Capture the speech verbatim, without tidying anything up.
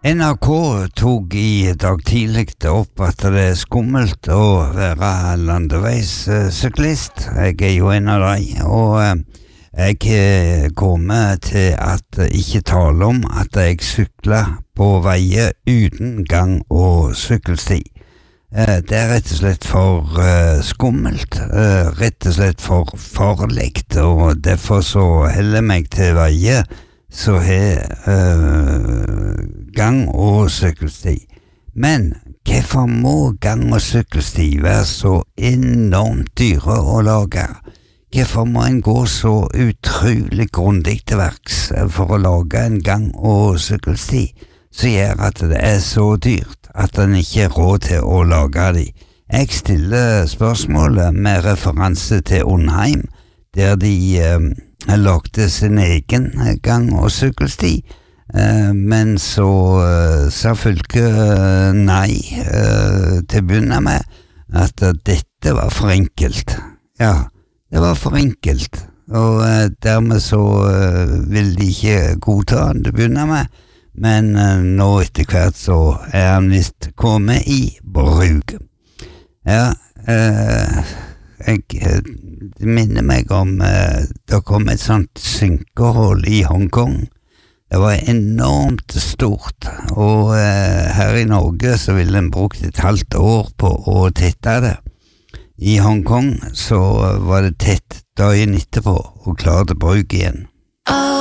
N R K tog i dag tidlig opp at det er skummelt å være landeveissyklist. Jeg er jo en av de, og jeg kommer til at ikke tale om at jeg sykler på veier uten gang- og sykkelsti. Det er rett og slett for skummelt, rett og slett for farlig, og derfor så heller meg til veier så har uh, gang- og sykkelsti. Men hvorfor må gang- og sykkelsti være så enormt dyre å lage? Hvorfor må en gå så utrolig grundig til verks for å lage en gang- og sykkelsti som gjør at det er så dyrt at en ikke har råd til å lage de? Jeg stiller spørsmålet med referanse til Undheim, der de uh, Jeg lagde sin egen gang- og sykkelsti, eh, men så eh, sa fylket eh, nei eh, til å begynne med, at uh, dette var for enkelt. Ja, det var for enkelt, og eh, dermed så eh, ville de ikke godta den til å begynne med, men eh, nå etter hvert så er han visst kommet i bruk. Ja, eh, jeg... Det minner meg om eh, det kom et sånt synkehull i Hongkong. Det var enormt stort, og eh, her i Norge så ville en brukt et halvt år på å tette det. I Hongkong så var det tett dagen etterpå og klart å bruke igjen.